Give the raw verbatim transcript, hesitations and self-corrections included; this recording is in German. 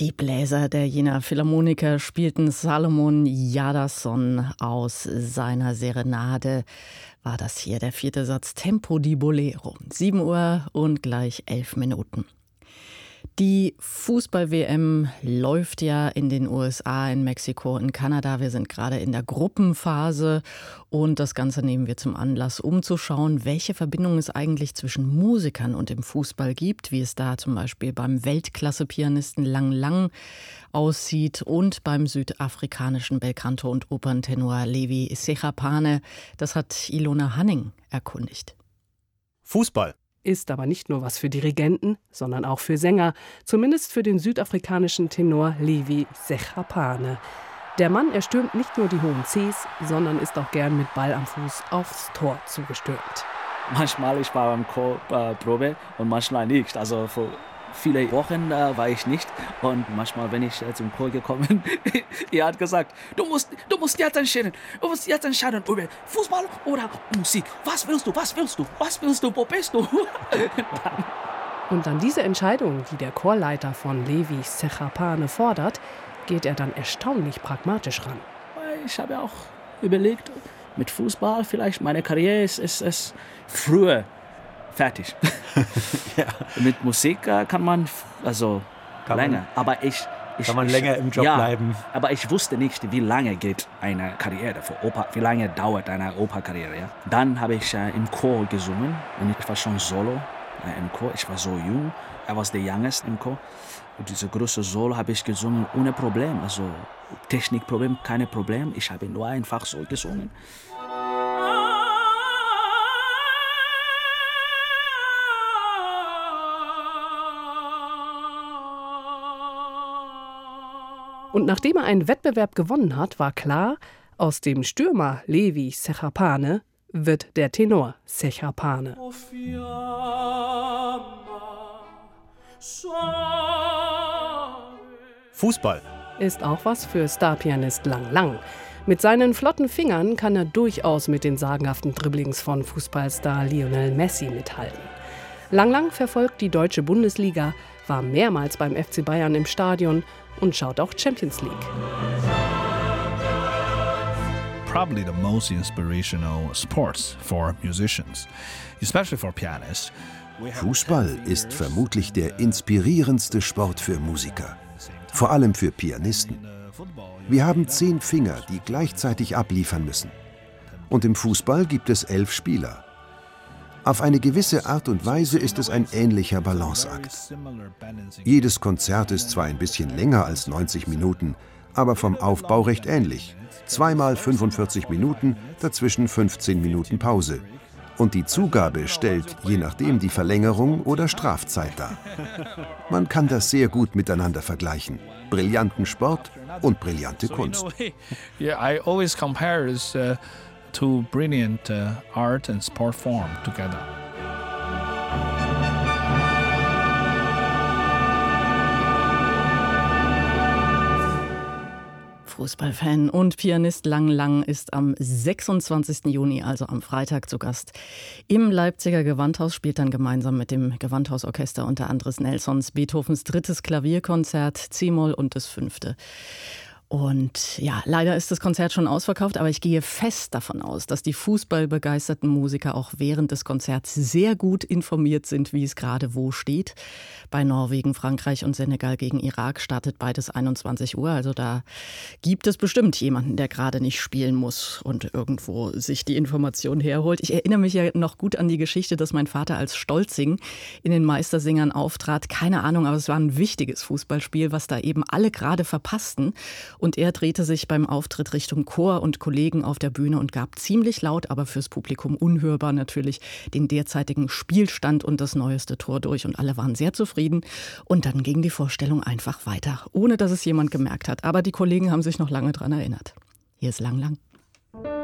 Die Bläser der Jenaer Philharmoniker spielten Salomon Jadasson aus seiner Serenade. War das hier der vierte Satz Tempo di Bolero. sieben Uhr und gleich elf Minuten. Die Fußball-W M läuft ja in den U S A, in Mexiko, in Kanada. Wir sind gerade in der Gruppenphase und das Ganze nehmen wir zum Anlass, um zu schauen, welche Verbindungen es eigentlich zwischen Musikern und dem Fußball gibt, wie es da zum Beispiel beim Weltklasse-Pianisten Lang Lang aussieht und beim südafrikanischen Belcanto und Operntenor Levi Sechapane. Das hat Ilona Hanning erkundigt. Fußball ist aber nicht nur was für Dirigenten, sondern auch für Sänger, zumindest für den südafrikanischen Tenor Levi Sechapane. Der Mann erstürmt nicht nur die hohen Cs, sondern ist auch gern mit Ball am Fuß aufs Tor zugestürmt. Manchmal ich war beim Chorprobe äh, und manchmal nicht. Also vor viele Wochen äh, war ich nicht und manchmal, wenn ich äh, zum Chor gekommen bin, er hat gesagt, du musst, du musst jetzt entscheiden, du musst jetzt entscheiden über Fußball oder Musik. Was willst du, was willst du, was willst du, wo bist du? Und an diese Entscheidung, die der Chorleiter von Levi Sechapane fordert, geht er dann erstaunlich pragmatisch ran. Ich habe auch überlegt, mit Fußball vielleicht meine Karriere ist, ist, ist früher fertig. Ja. Mit Musik äh, kann man also kann länger, man, aber ich, ich kann man ich, länger im Job ja, bleiben. Aber ich wusste nicht, wie lange geht eine Karriere für Oper, wie lange dauert eine Operkarriere. Ja? Dann habe ich äh, im Chor gesungen und ich war schon solo äh, im Chor. Ich war so jung, I was the youngest im Chor. Und diese große Solo habe ich gesungen ohne Problem, also Technikproblem, keine Problem. Ich habe nur einfach so gesungen. Und nachdem er einen Wettbewerb gewonnen hat, war klar, aus dem Stürmer Levi Sechapane wird der Tenor Sechapane. Fußball ist auch was für Starpianist Lang Lang. Mit seinen flotten Fingern kann er durchaus mit den sagenhaften Dribblings von Fußballstar Lionel Messi mithalten. Lang Lang verfolgt die deutsche Bundesliga, war mehrmals beim F C Bayern im Stadion und schaut auch Champions League. Probably the most inspirational sports for musicians, especially for pianists. Fußball ist vermutlich der inspirierendste Sport für Musiker, vor allem für Pianisten. Wir haben zehn Finger, die gleichzeitig abliefern müssen. Und im Fußball gibt es elf Spieler. Auf eine gewisse Art und Weise ist es ein ähnlicher Balanceakt. Jedes Konzert ist zwar ein bisschen länger als neunzig Minuten, aber vom Aufbau recht ähnlich. Zweimal fünfundvierzig Minuten, dazwischen fünfzehn Minuten Pause. Und die Zugabe stellt je nachdem die Verlängerung oder Strafzeit dar. Man kann das sehr gut miteinander vergleichen. Brillanten Sport und brillante Kunst. Yeah, I always compare this uh, to brilliant uh, art and sport form together. Fußballfan und Pianist Lang Lang ist am sechsundzwanzigsten Juni, also am Freitag, zu Gast im Leipziger Gewandhaus, spielt dann gemeinsam mit dem Gewandhausorchester unter Andres Nelsons Beethovens drittes Klavierkonzert, C-Moll und das fünfte. Und ja, leider ist das Konzert schon ausverkauft, aber ich gehe fest davon aus, dass die fußballbegeisterten Musiker auch während des Konzerts sehr gut informiert sind, wie es gerade wo steht. Bei Norwegen, Frankreich und Senegal gegen Irak startet beides einundzwanzig Uhr. Also da gibt es bestimmt jemanden, der gerade nicht spielen muss und irgendwo sich die Information herholt. Ich erinnere mich ja noch gut an die Geschichte, dass mein Vater als Stolzing in den Meistersingern auftrat. Keine Ahnung, aber es war ein wichtiges Fußballspiel, was da eben alle gerade verpassten. Und er drehte sich beim Auftritt Richtung Chor und Kollegen auf der Bühne und gab ziemlich laut, aber fürs Publikum unhörbar natürlich, den derzeitigen Spielstand und das neueste Tor durch. Und alle waren sehr zufrieden. Und dann ging die Vorstellung einfach weiter, ohne dass es jemand gemerkt hat. Aber die Kollegen haben sich noch lange daran erinnert. Hier ist Lang Lang.